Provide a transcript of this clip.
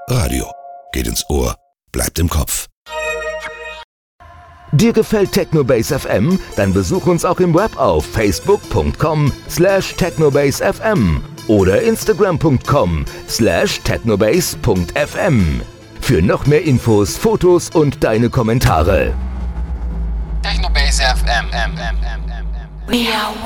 Radio. Geht ins Ohr, bleibt im Kopf. Dir gefällt Technobase FM? Dann besuch uns auch im Web auf facebook.com/technobasefm oder instagram.com/technobase.fm. Für noch mehr Infos, Fotos und deine Kommentare. Technobase FM.